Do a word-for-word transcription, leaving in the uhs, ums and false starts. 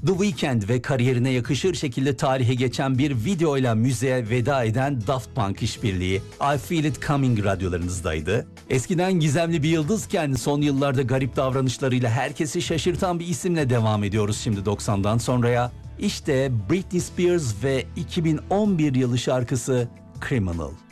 The Weeknd ve kariyerine yakışır şekilde tarihe geçen bir videoyla müziğe veda eden Daft Punk işbirliği I Feel It Coming radyolarınızdaydı. Eskiden gizemli bir yıldızken son yıllarda garip davranışlarıyla herkesi şaşırtan bir isimle devam ediyoruz şimdi doksandan sonraya. İşte Britney Spears ve iki bin on bir yılı şarkısı Criminal.